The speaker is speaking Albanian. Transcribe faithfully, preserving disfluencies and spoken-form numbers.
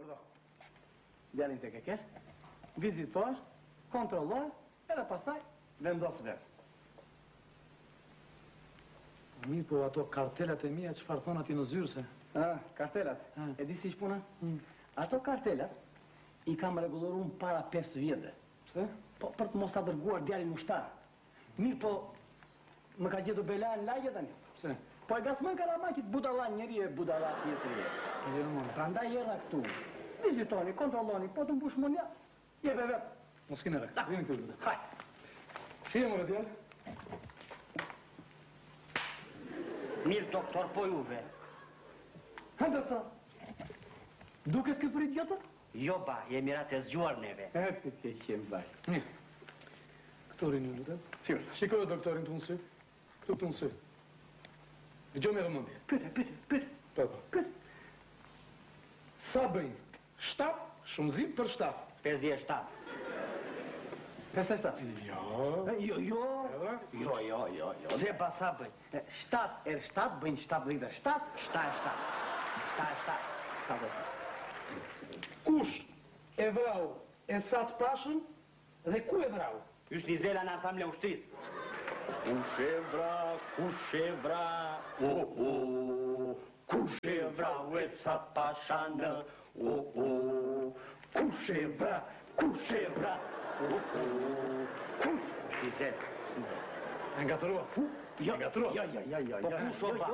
Ardhë. Djalin të keke, vizitor, kontrollor, edhe pasaj vendos vetë. Mirë, po ato kartelat e mija çfarë thon ati në zyrë se? Ah, kartelat. Ah. E di si shpuna? Mm. Ato kartelat i kam rregulluar para pesë vjetë. Pse? Po për të mos ta dërguar djalin ushtar. Mirë, po më ka gjetur bela në lagje tani. Pse? Po e gasmën Karamakit budalla njëri e budalla tjetri. E dhe në mund. Prandaj erdha këtu. Vizitoni, kontrolloni, po të mbush mendja, jep e vet. Mos kene rek, vini këtu lutem. Haj. Si e më djal? Mirë, doktor, po juve. Ha, doktor. Duket këtë për idiotër? Jo, ba, jemi ratë e zgjuar neve. E, të të qemë baj. Mirë. Këtu rini lutem. Sigur. Shikoj doktorin të unë sy. Këtu të unë sy. Dëgjoj me rëmendje. Pyte, pyte, pyte. Po, po. Pyte. Sa bëjnë? Shtat, shumëzim për shtat. pesëdhjetë e shtatë. pesë e shtatë. Jo. Jo, jo. Edhe? Jo, jo, jo, jo. Se pa sa bëjnë. Shtat e shtat bëjnë shtatëdhjetë e shtat. Shta e shtatë. Shta e shtatë. Shtat e shtat. Kush e vrau e sa të pashën dhe ku e vrau? Ysh një zela në asamble ushtrisë. Kush e vra, kush e vra, o, o, kush e vra, e sa të pashanë, o, o, kush e vra, kush e vra, o, o, kush, një zela. E nga të rua. Jo, Nga të rua. jo, jo, jo, jo. Po kush o ba?